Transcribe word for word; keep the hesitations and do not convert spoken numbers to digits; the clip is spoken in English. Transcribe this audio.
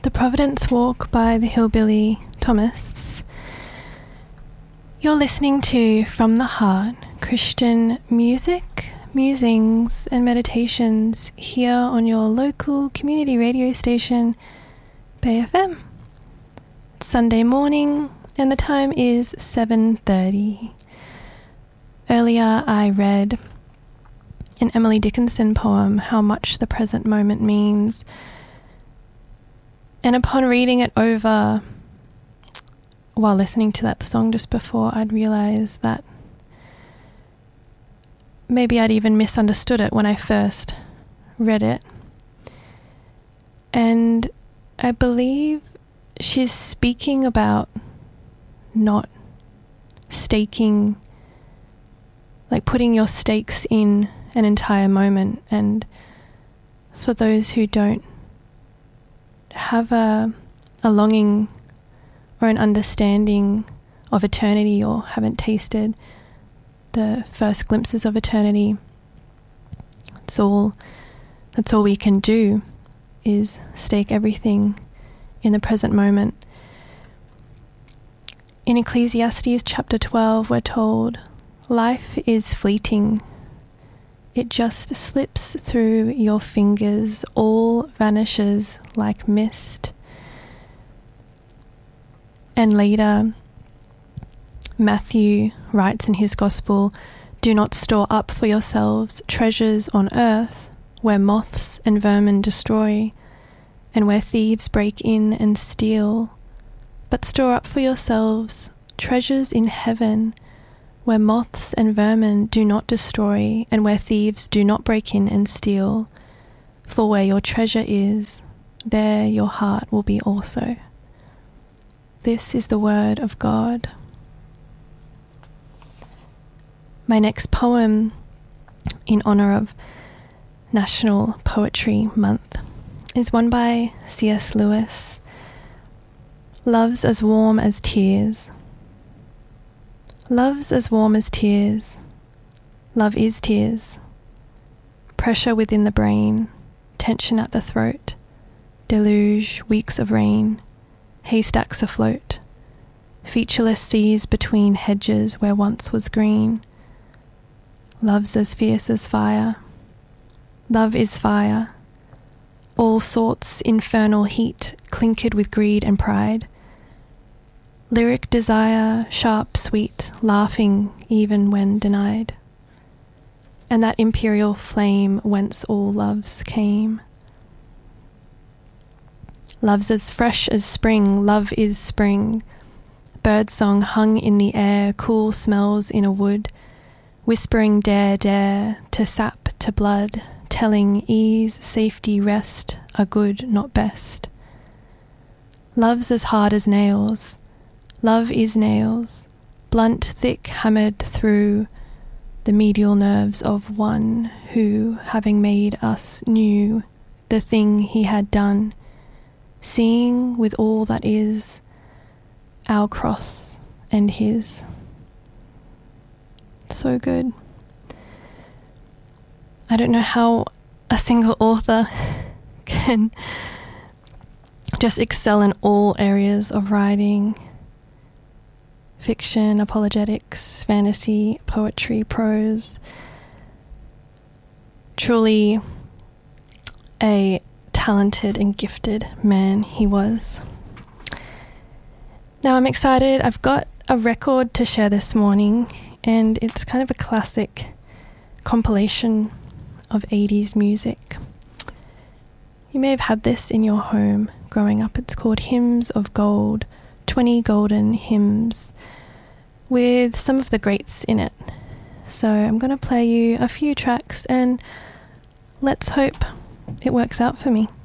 The Providence Walk by the Hillbilly Thomas. You're listening to From the Heart, Christian music, musings and meditations here on your local community radio station, Bay F M. It's Sunday morning and the time is seven thirty. Earlier I read an Emily Dickinson poem, How Much the Present Moment Means. And upon reading it over while listening to that song just before, I'd realised that maybe I'd even misunderstood it when I first read it. And I believe she's speaking about not staking, like putting your stakes in an entire moment. And for those who don't have a, a longing or an understanding of eternity, or haven't tasted the first glimpses of eternity, it's all that's all we can do is stake everything in the present moment. In Ecclesiastes chapter twelve, we're told, life is fleeting. It just slips through your fingers, all vanishes like mist. And later, Matthew writes in his gospel, do not store up for yourselves treasures on earth, where moths and vermin destroy, and where thieves break in and steal, but store up for yourselves treasures in heaven, where moths and vermin do not destroy, and where thieves do not break in and steal. For where your treasure is, there your heart will be also. This is the word of God. My next poem, in honour of National Poetry Month, is one by C S Lewis. Love's as warm as tears. Love's as warm as tears. Love is tears. Pressure within the brain, tension at the throat, deluge, weeks of rain, haystacks afloat, featureless seas between hedges where once was green. Love's as fierce as fire. Love is fire. All sorts infernal heat, clinkered with greed and pride. Lyric desire, sharp, sweet, laughing even when denied. And that imperial flame whence all loves came. Love's as fresh as spring, love is spring. Birdsong hung in the air, cool smells in a wood, whispering dare, dare, to sap, to blood, telling ease, safety, rest are good, not best. Love's as hard as nails. Love is nails, blunt, thick, hammered through the medial nerves of one who, having made us, knew the thing he had done, seeing with all that is our cross and his. So good. I don't know how a single author can just excel in all areas of writing. Fiction, apologetics, fantasy, poetry, prose. Truly a talented and gifted man he was. Now I'm excited. I've got a record to share this morning, and it's kind of a classic compilation of eighties music. You may have had this in your home growing up. It's called Hymns of Gold, twenty Golden Hymns, with some of the greats in it. So I'm going to play you a few tracks and let's hope it works out for me.